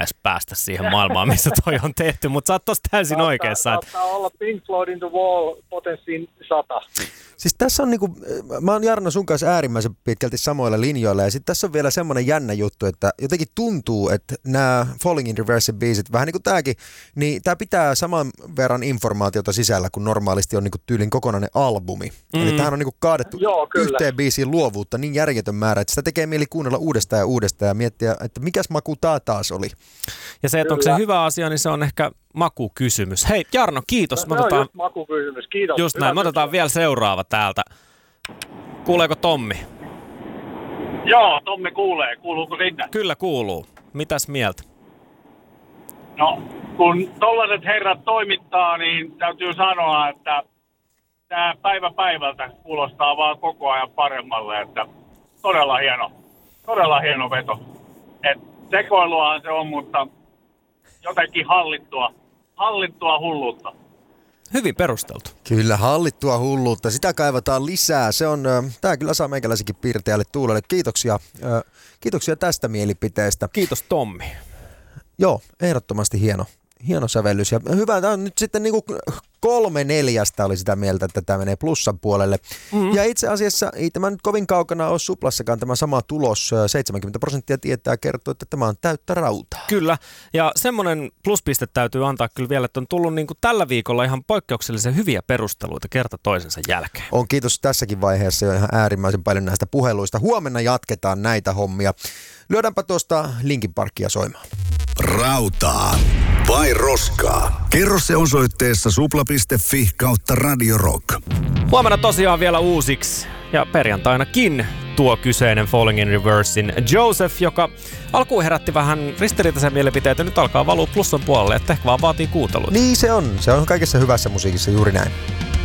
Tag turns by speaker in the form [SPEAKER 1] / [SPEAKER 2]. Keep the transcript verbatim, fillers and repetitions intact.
[SPEAKER 1] edes päästä siihen maailmaan, missä toi on tehty, mutta sä oot tossa täysin
[SPEAKER 2] saattaa,
[SPEAKER 1] oikeassa.
[SPEAKER 2] Saattaa olla Pink Floyd in the Wall potenssiin sata.
[SPEAKER 3] Siis tässä on niinku, mä oon Jarno sun kanssa äärimmäisen pitkälti samoilla linjoilla ja sitten tässä on vielä semmoinen jännä juttu, että jotenkin tuntuu, että nämä Falling in Reversin biisit, vähän niin kuin tääkin, niin tää pitää saman verran informaatiota sisällä kuin normaalisti on niinku tyylin kokonainen albumi. Mm. Eli tämähän on niinku kaadettu Joo, yhteen biisiin luovuutta niin järjetön määrä, että sitä tekee mieli kuunnella uudestaan ja uudestaan ja miettiä, että mikäs maku tää taas oli.
[SPEAKER 1] Ja se, että onko se hyvä asia, niin se on ehkä makukysymys. Hei Jarno, kiitos.
[SPEAKER 2] No, se on just makukysymys. Kiitos.
[SPEAKER 1] Just näin. Me otetaan vielä seuraava täältä. Kuuleeko Tommi?
[SPEAKER 4] Joo, Tommi kuulee. Kuuluuko sinne?
[SPEAKER 1] Kyllä kuuluu. Mitäs mieltä?
[SPEAKER 4] No, kun tollaiset herrat toimittaa, niin täytyy sanoa, että tämä päivä päivältä kuulostaa vaan koko ajan paremmalle. Että todella hieno. Todella hieno veto. Et sekoiluahan se on, mutta jotenkin hallittua. Hallittua hulluutta.
[SPEAKER 1] Hyvin perusteltu.
[SPEAKER 3] Kyllä, hallittua hulluutta. Sitä kaivataan lisää. Se on, tää kyllä saa meikäläisenkin piirteälle tuulelle. Kiitoksia, kiitoksia tästä mielipiteestä.
[SPEAKER 1] Kiitos Tommi.
[SPEAKER 3] Joo, ehdottomasti hieno. Hieno sävellys. Ja hyvä, tämä on nyt sitten niin kuin kolme neljästä oli sitä mieltä, että tämä menee plussan puolelle. Mm-hmm. Ja itse asiassa ei tämä nyt kovin kaukana ole Suplassakaan tämä sama tulos. seitsemänkymmentä prosenttia tietää kertoo, että tämä on täyttä rautaa.
[SPEAKER 1] Kyllä, ja semmoinen pluspiste täytyy antaa kyllä vielä, että on tullut niin kuin tällä viikolla ihan poikkeuksellisen hyviä perusteluita kerta toisensa jälkeen.
[SPEAKER 3] On, kiitos tässäkin vaiheessa jo ihan äärimmäisen paljon näistä puheluista. Huomenna jatketaan näitä hommia. Lyödäänpä tuosta Linkin Parkia soimaan.
[SPEAKER 5] Rautaa vai roskaa? Kerro se osoitteessa supla piste fi kautta Radio Rock.
[SPEAKER 1] Huomenna tosiaan vielä uusiksi ja perjantainakin tuo kyseinen Falling in Reversin Joseph, joka alkuun herätti vähän ristiriitaisia mielipiteitä, nyt alkaa valua plussan puolelle, että ehkä vaan vaatii kuuntelua.
[SPEAKER 3] Niin se on, se on kaikessa hyvässä musiikissa juuri näin.